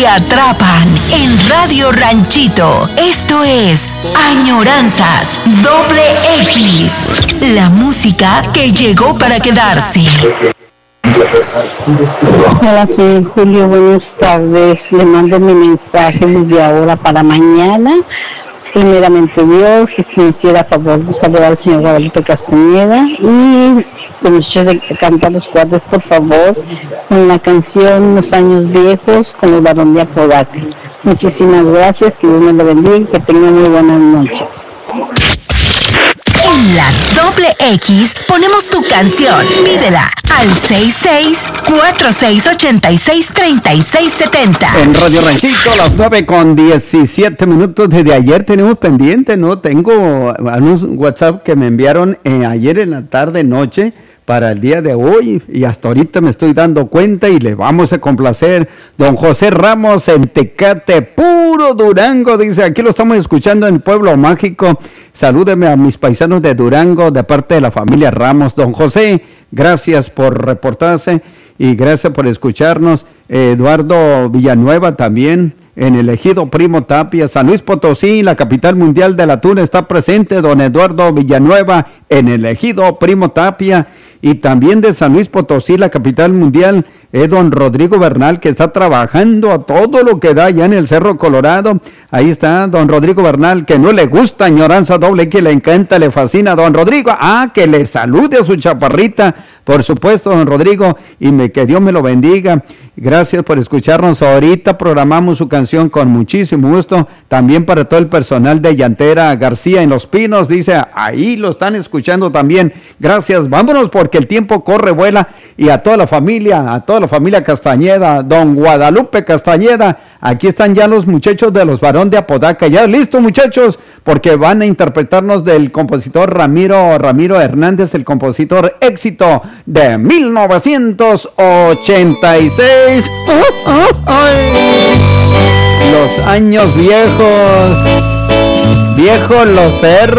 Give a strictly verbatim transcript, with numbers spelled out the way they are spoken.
te atrapan en Radio Ranchito. Esto es Añoranzas Doble X, la música que llegó para quedarse. Hola, soy Julio, buenas tardes. Le mando mi mensaje desde ahora para mañana. Primeramente Dios, que si me hiciera favor de saludar al señor Guadalupe Castañeda y que nos eche de cantar los cuates, por favor, con la canción Los Años Viejos con el Barón de Apodaca. Muchísimas gracias, que Dios me lo bendiga y que tengan muy buenas noches. En la Doble X ponemos tu canción. Pídela al seis seis cuatro seis ocho seis tres seis siete cero. En Radio Ranchito, a las nueve con diecisiete minutos. Desde ayer tenemos pendiente, ¿no? Tengo unos WhatsApp que me enviaron eh, ayer en la tarde, noche, para el día de hoy, y hasta ahorita me estoy dando cuenta y le vamos a complacer. Don José Ramos en Tecate, puro Durango, dice, aquí lo estamos escuchando en Pueblo Mágico. Salúdeme a mis paisanos de Durango de parte de la familia Ramos. Don José, gracias por reportarse y gracias por escucharnos. Eduardo Villanueva también en el ejido Primo Tapia. San Luis Potosí, la capital mundial del atún, está presente don Eduardo Villanueva en el ejido Primo Tapia. Y también de San Luis Potosí, la capital mundial, es don Rodrigo Bernal, que está trabajando a todo lo que da allá en el Cerro Colorado. Ahí está don Rodrigo Bernal, que no le gusta Añoranza Doble, que le encanta, le fascina. Don Rodrigo, ah, que le salude a su chaparrita, por supuesto, don Rodrigo, y me, que Dios me lo bendiga. Gracias por escucharnos. Ahorita programamos su canción con muchísimo gusto. También para todo el personal de Llantera García en Los Pinos, dice, ahí lo están escuchando también. Gracias, vámonos porque el tiempo corre, vuela. Y a toda la familia, a toda la familia Castañeda, don Guadalupe Castañeda, aquí están ya los muchachos de los Barón de Apodaca. Ya listo, muchachos, porque van a interpretarnos del compositor Ramiro, Ramiro Hernández, el compositor éxito de mil novecientos ochenta y seis. ¡Oh, oh, oh! Los años viejos, viejos los cerros.